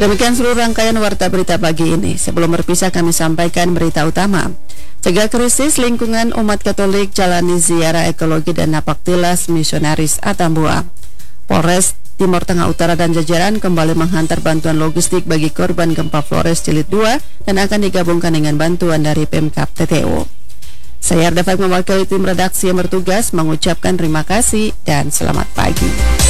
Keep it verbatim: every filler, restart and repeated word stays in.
Demikian seluruh rangkaian warta berita pagi ini. Sebelum berpisah kami sampaikan berita utama. Cegah krisis lingkungan umat Katolik, jalani ziarah ekologi dan napaktilas misionaris Atambua. Polres Timur Tengah Utara dan jajaran kembali menghantar bantuan logistik bagi korban gempa Flores Jilid dua dan akan digabungkan dengan bantuan dari Pemkab T T U. Saya Arda Faik mewakili tim redaksi yang bertugas mengucapkan terima kasih dan selamat pagi.